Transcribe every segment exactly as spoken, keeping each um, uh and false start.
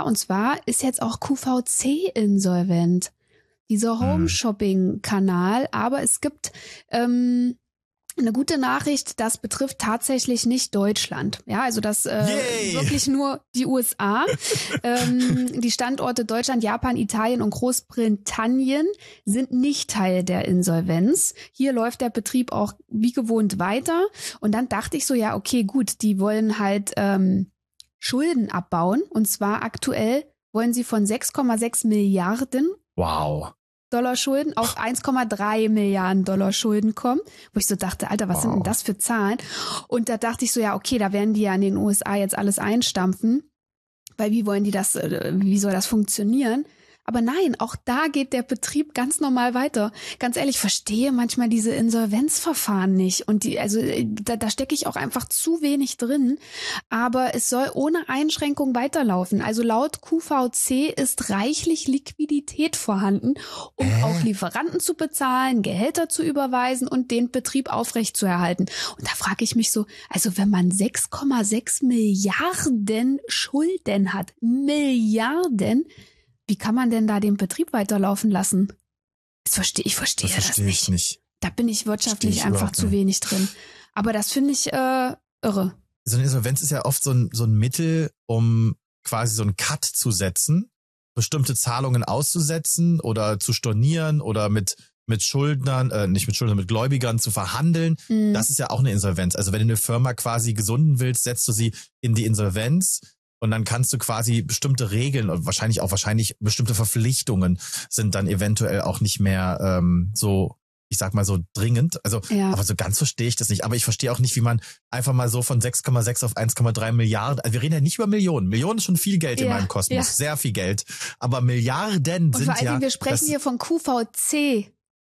und zwar ist jetzt auch Q V C insolvent. Dieser Home-Shopping-Kanal, aber es gibt ähm, eine gute Nachricht, das betrifft tatsächlich nicht Deutschland. Ja, also das äh, wirklich nur die U S A. ähm, die Standorte Deutschland, Japan, Italien und Großbritannien sind nicht Teil der Insolvenz. Hier läuft der Betrieb auch wie gewohnt weiter. Und dann dachte ich so, ja, okay, gut, die wollen halt ähm, Schulden abbauen. Und zwar aktuell wollen sie von sechs Komma sechs Milliarden Wow. Dollar Schulden auf eins Komma drei Milliarden Dollar Schulden kommen, wo ich so dachte, Alter, was wow. sind denn das für Zahlen? Und da dachte ich so, ja, okay, da werden die ja in den U S A jetzt alles einstampfen, weil wie wollen die das, wie soll das funktionieren? Aber nein, auch da geht der Betrieb ganz normal weiter. Ganz ehrlich, ich verstehe manchmal diese Insolvenzverfahren nicht. Und die, also da, da stecke ich auch einfach zu wenig drin. Aber es soll ohne Einschränkung weiterlaufen. Also laut Q V C ist reichlich Liquidität vorhanden, um äh? auch Lieferanten zu bezahlen, Gehälter zu überweisen und den Betrieb aufrechtzuerhalten. Und da frage ich mich so, also wenn man sechs Komma sechs Milliarden Schulden hat, Milliarden, wie kann man denn da den Betrieb weiterlaufen lassen? Das verstehe, ich verstehe das, das nicht. nicht. Da bin ich wirtschaftlich ich einfach zu wenig drin. Aber das finde ich äh, irre. So eine Insolvenz ist ja oft so ein, so ein Mittel, um quasi so einen Cut zu setzen, bestimmte Zahlungen auszusetzen oder zu stornieren oder mit mit Schuldnern, äh, nicht mit Schuldnern, mit Gläubigern zu verhandeln. Mhm. Das ist ja auch eine Insolvenz. Also wenn du eine Firma quasi gesunden willst, setzt du sie in die Insolvenz. Und dann kannst du quasi bestimmte Regeln und wahrscheinlich auch wahrscheinlich bestimmte Verpflichtungen sind dann eventuell auch nicht mehr ähm, so, ich sag mal so dringend. Also, ja. aber so ganz verstehe ich das nicht. Aber ich verstehe auch nicht, wie man einfach mal so von sechs Komma sechs auf eins Komma drei Milliarden, also wir reden ja nicht über Millionen. Millionen ist schon viel Geld ja, in meinem Kosmos, ja. sehr viel Geld. Aber Milliarden und sind ja... Und vor allem, wir sprechen hier von Q V C.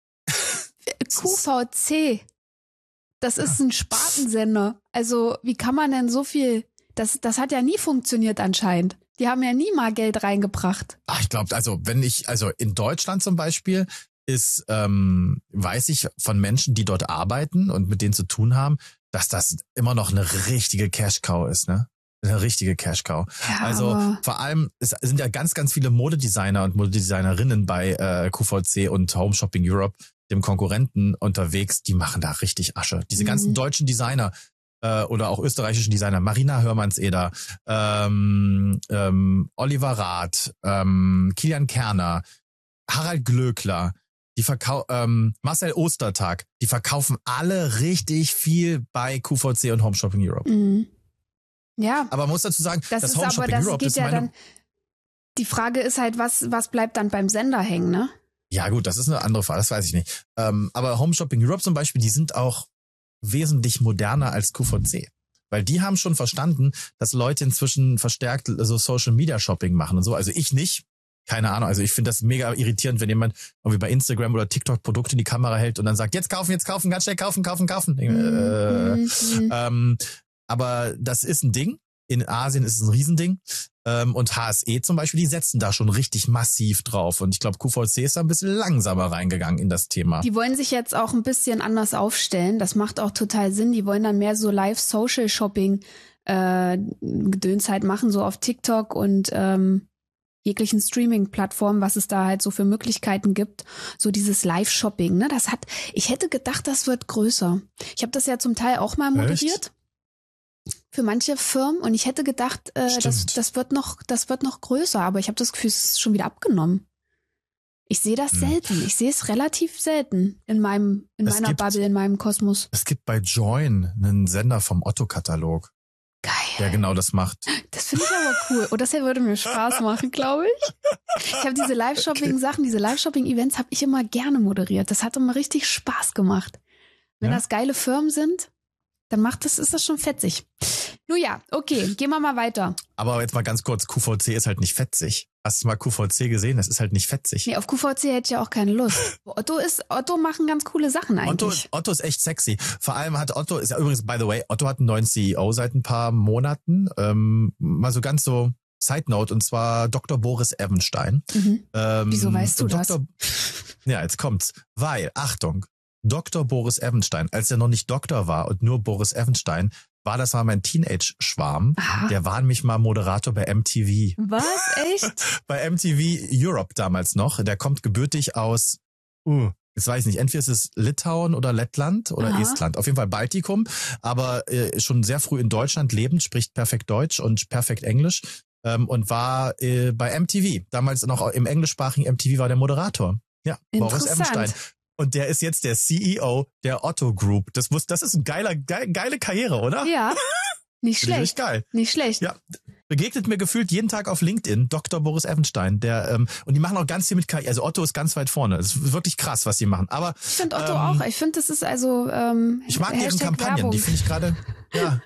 Q V C. Das ist ein Spartensender. Also, wie kann man denn so viel... Das, das hat ja nie funktioniert anscheinend. Die haben ja nie mal Geld reingebracht. Ach, ich glaube, also wenn ich, also in Deutschland zum Beispiel ist, ähm, weiß ich von Menschen, die dort arbeiten und mit denen zu tun haben, dass das immer noch eine richtige Cash-Cow ist, ne? Eine richtige Cash-Cow. Ja, also vor allem, es sind ja ganz, ganz viele Modedesigner und Modedesignerinnen bei äh, Q V C und Home Shopping Europe, dem Konkurrenten, unterwegs, die machen da richtig Asche. Diese mhm. ganzen deutschen Designer, oder auch österreichischen Designer, Marina Hörmannseder, ähm, ähm, Oliver Rath, ähm, Kilian Kerner, Harald Glöckler, die verkau ähm, Marcel Ostertag, die verkaufen alle richtig viel bei Q V C und Home Shopping Europe. Mhm. Ja. Aber man muss dazu sagen, das, das ist Home aber, Shopping das Europe geht ist ja meine... Dann, die Frage ist halt, was, was bleibt dann beim Sender hängen, ne? Ja gut, das ist eine andere Frage, das weiß ich nicht. Ähm, aber Home Shopping Europe zum Beispiel, die sind auch wesentlich moderner als Q V C. Weil die haben schon verstanden, dass Leute inzwischen verstärkt so Social Media Shopping machen und so. Also ich nicht. Keine Ahnung. Also ich finde das mega irritierend, wenn jemand irgendwie bei Instagram oder TikTok Produkte in die Kamera hält und dann sagt, jetzt kaufen, jetzt kaufen, ganz schnell kaufen, kaufen, kaufen. Äh, mhm. ähm, aber das ist ein Ding. In Asien ist es ein Riesending. Ähm, und H S E zum Beispiel, die setzen da schon richtig massiv drauf. Und ich glaube, Q V C ist da ein bisschen langsamer reingegangen in das Thema. Die wollen sich jetzt auch ein bisschen anders aufstellen. Das macht auch total Sinn. Die wollen dann mehr so Live-Social-Shopping äh, Gedöns halt machen, so auf TikTok und ähm, jeglichen Streaming-Plattformen, was es da halt so für Möglichkeiten gibt. So dieses Live-Shopping, ne? Das hat, ich hätte gedacht, das wird größer. Ich habe das ja zum Teil auch mal moderiert. Echt? Für manche Firmen und ich hätte gedacht, äh, das, das wird noch, das wird noch größer, aber ich habe das Gefühl, es ist schon wieder abgenommen. Ich sehe das hm. selten. Ich sehe es relativ selten in meinem, in es meiner gibt, Bubble, in meinem Kosmos. Es gibt bei Join einen Sender vom Otto-Katalog. Geil. Der genau das macht. Das finde ich aber cool. Und das hier würde mir Spaß machen, glaube ich. Ich habe diese Live-Shopping-Sachen, diese Live-Shopping-Events habe ich immer gerne moderiert. Das hat immer richtig Spaß gemacht. Wenn ja? das geile Firmen sind, dann macht das, ist das schon fetzig. Nun ja, okay, gehen wir mal weiter. Aber jetzt mal ganz kurz, Q V C ist halt nicht fetzig. Hast du mal Q V C gesehen? Das ist halt nicht fetzig. Nee, auf Q V C hätte ich ja auch keine Lust. Otto ist, Otto machen ganz coole Sachen eigentlich. Otto, Otto ist echt sexy. Vor allem hat Otto, ist ja übrigens, by the way, Otto hat einen neuen C E O seit ein paar Monaten. Ähm, mal so ganz so Side Note, und zwar Doktor Boris Evenstein. Mhm. Ähm, Wieso weißt du Doktor das? Ja, jetzt kommt's. Weil, Achtung, Doktor Boris Evenstein, als er noch nicht Doktor war und nur Boris Evenstein, war, das war mein Teenage-Schwarm. Aha. Der war nämlich mal Moderator bei M T V. Was? Echt? Bei M T V Europe damals noch. Der kommt gebürtig aus, uh, jetzt weiß ich nicht, entweder ist es Litauen oder Lettland oder Aha. Estland. Auf jeden Fall Baltikum, aber äh, schon sehr früh in Deutschland lebend, spricht perfekt Deutsch und perfekt Englisch ähm, und war äh, bei M T V. Damals noch im englischsprachigen M T V war der Moderator. Ja, Boris Evenstein. Und der ist jetzt der C E O der Otto Group. Das muss, das ist ein geiler, geil, geile Karriere, oder? Ja, nicht schlecht. Richtig geil. Nicht schlecht. Ja, begegnet mir gefühlt jeden Tag auf LinkedIn Doktor Boris Evenstein. Der ähm, und die machen auch ganz viel mit K I. Also Otto ist ganz weit vorne. Es ist wirklich krass, was die machen. Aber ich finde Otto ähm, auch. Ich finde, das ist also ähm, ich mag deren Hashtag Kampagnen. Werbung. Die finde ich gerade. Ja.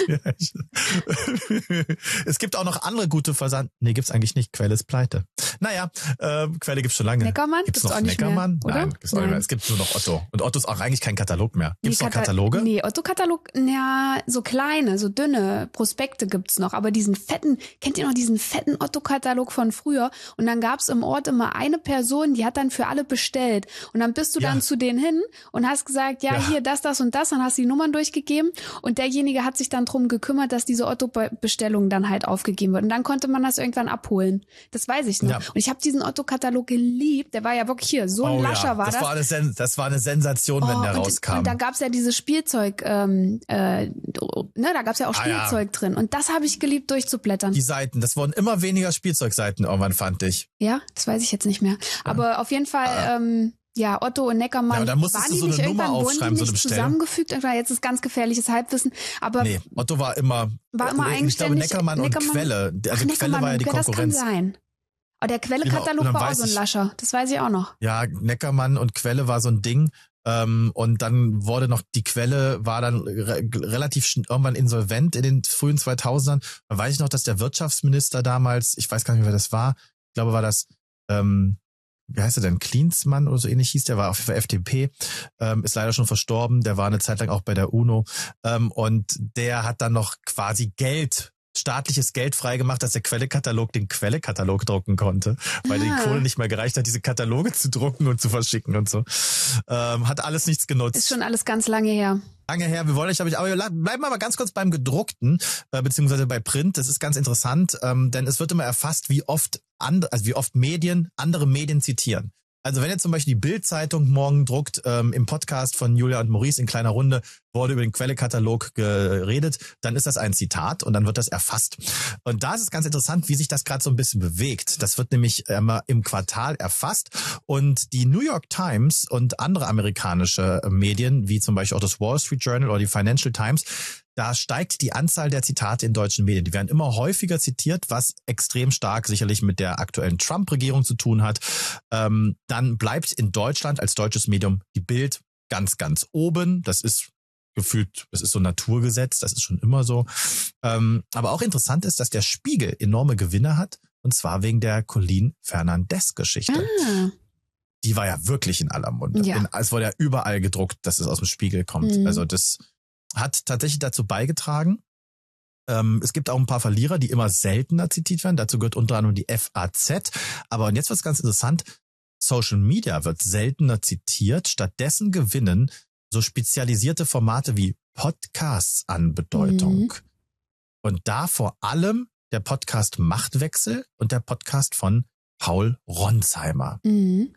Es gibt auch noch andere gute Versand. Nee, gibt's eigentlich nicht. Quelle ist pleite. Naja, äh, Quelle gibt's schon lange. Neckermann? Gibt's, Gibt's noch auch nicht Neckermann? mehr, oder? Nein, gibt's auch nicht mehr. Es gibt nur noch Otto. Und Otto ist auch eigentlich kein Katalog mehr. Gibt's Nee, noch Kata- Kataloge? Nee, Otto-Katalog, ja, so kleine, so dünne Prospekte gibt's noch. Aber diesen fetten, kennt ihr noch diesen fetten Otto-Katalog von früher? Und dann gab's im Ort immer eine Person, die hat dann für alle bestellt. Und dann bist du Ja. dann zu denen hin und hast gesagt, ja, Ja. hier das, das und das. Dann hast du die Nummern durchgegeben. Und derjenige hat sich dann drum gekümmert, dass diese Otto-Bestellung dann halt aufgegeben wird. Und dann konnte man das irgendwann abholen. Das weiß ich noch. Ja. Und ich habe diesen Otto-Katalog geliebt. Der war ja wirklich hier, so ein Oh Lascher ja, war das. das. War eine Sen das war eine Sensation, wenn Oh, der und, rauskam. Und da gab's ja dieses Spielzeug, ähm, äh, ne, da gab's ja auch Ah, ja. Spielzeug drin. Und das habe ich geliebt, durchzublättern. Die Seiten, das wurden immer weniger Spielzeugseiten irgendwann, fand ich. Ja, das weiß ich jetzt nicht mehr. Aber auf jeden Fall, Ah. ähm, ja, Otto und Neckermann, Ja, und dann musstest waren du die so nicht eine Nummer irgendwann, wurden aufschreiben, die so eine nicht Bestellung? zusammengefügt? Irgendwann, jetzt ist ganz gefährliches Halbwissen. Aber Nee, Otto war immer, war immer ich glaube eigenständig. Neckermann, Neckermann- und Quelle. Also Ach, Quelle war ja die Neckermann, Konkurrenz. Das kann sein. Aber der Genau, Quelle-Katalog und dann war auch weiß so ein ich- Lascher. Das weiß ich auch noch. Ja, Neckermann und Quelle war so ein Ding. Ähm, und dann wurde noch, die Quelle war dann re relativ schn- irgendwann insolvent in den frühen zweitausendern. Da weiß ich noch, dass der Wirtschaftsminister damals, ich weiß gar nicht mehr, wer das war, ich glaube, war das, ähm, wie heißt er denn, Klinsmann oder so ähnlich hieß der, war auf jeden Fall F D P, ähm, ist leider schon verstorben, der war eine Zeit lang auch bei der UNO, ähm, und der hat dann noch quasi Geld, staatliches Geld freigemacht, dass der Quelle-Katalog den Quelle-Katalog drucken konnte, weil Ah. die Kohle nicht mehr gereicht hat, diese Kataloge zu drucken und zu verschicken und so. Ähm, hat alles nichts genutzt. Ist schon alles ganz lange her. Lange her, wir wollen euch, aber ich, aber wir bleiben aber ganz kurz beim gedruckten, äh, beziehungsweise bei Print. Das ist ganz interessant, ähm, denn es wird immer erfasst, wie oft andere, also wie oft Medien andere Medien zitieren. Also wenn jetzt zum Beispiel die Bild-Zeitung morgen druckt, ähm, im Podcast von Julia und Maurice in kleiner Runde wurde über den Quelle-Katalog geredet, dann ist das ein Zitat und dann wird das erfasst. Und da ist es ganz interessant, wie sich das gerade so ein bisschen bewegt. Das wird nämlich immer im Quartal erfasst und die New York Times und andere amerikanische Medien, wie zum Beispiel auch das Wall Street Journal oder die Financial Times, da steigt die Anzahl der Zitate in deutschen Medien. Die werden immer häufiger zitiert, was extrem stark sicherlich mit der aktuellen Trump-Regierung zu tun hat. Ähm, dann bleibt in Deutschland als deutsches Medium die Bild ganz, ganz oben. Das ist gefühlt, das ist so ein Naturgesetz, das ist schon immer so. Ähm, aber auch interessant ist, dass der Spiegel enorme Gewinne hat, und zwar wegen der Colleen Fernandez-Geschichte. Ah. Die war ja wirklich in aller Munde. Ja. In, es wurde ja überall gedruckt, dass es aus dem Spiegel kommt. Mhm. Also das hat tatsächlich dazu beigetragen. Ähm, es gibt auch ein paar Verlierer, die immer seltener zitiert werden. Dazu gehört unter anderem die F A Z. Aber und jetzt wird's ganz interessant. Social Media wird seltener zitiert. Stattdessen gewinnen so spezialisierte Formate wie Podcasts an Bedeutung. Mhm. Und da vor allem der Podcast Machtwechsel und der Podcast von Paul Ronsheimer. Mhm.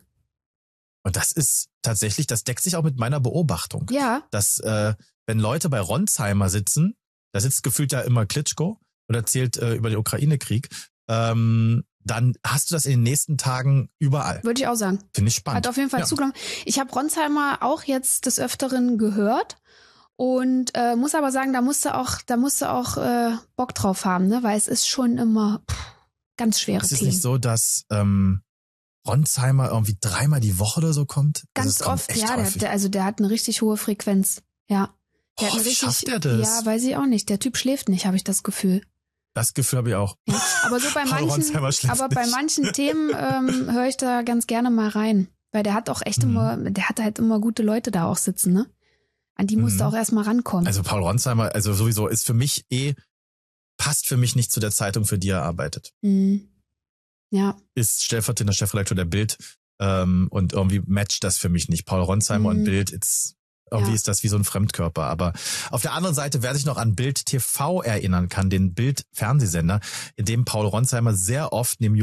Und das ist tatsächlich, das deckt sich auch mit meiner Beobachtung. Ja. Dass, äh, wenn Leute bei Ronsheimer sitzen, da sitzt gefühlt ja immer Klitschko und erzählt äh, über den Ukraine-Krieg, ähm, dann hast du das in den nächsten Tagen überall. Würde ich auch sagen. Finde ich spannend. Hat auf jeden Fall Ja. zugenommen. Ich habe Ronsheimer auch jetzt des Öfteren gehört und äh, muss aber sagen, da musste auch, da musste auch äh, Bock drauf haben, ne? Weil es ist schon immer pff, ganz schwere Es ist Themen. nicht so, dass ähm, Ronsheimer irgendwie dreimal die Woche oder so kommt. Also Ganz es kommt oft, echt ja. Der, häufig. der, also der hat eine richtig hohe Frequenz. Ja. Der Oh, hat eine wie richtig, schafft er das? Ja, weiß ich auch nicht. Der Typ schläft nicht, habe ich das Gefühl. Das Gefühl habe ich auch. Ja. Aber so bei Paul manchen, Ronsheimer schläft aber bei nicht. manchen Themen ähm, höre ich da ganz gerne mal rein. Weil der hat auch echt Mhm. immer, der hat halt immer gute Leute da auch sitzen, ne? An die musst du Mhm. auch erstmal rankommen. Also Paul Ronsheimer, also sowieso ist für mich eh, passt für mich nicht zu der Zeitung, für die er arbeitet. Mhm. Ja. Ist stellvertretender Chefredakteur der Bild ähm, und irgendwie matcht das für mich nicht. Paul Ronsheimer Mhm. und Bild, it's, Irgendwie Ja. ist das wie so ein Fremdkörper. Aber auf der anderen Seite, wer sich noch an Bild T V erinnern kann, den Bild-Fernsehsender, in dem Paul Ronsheimer sehr oft neben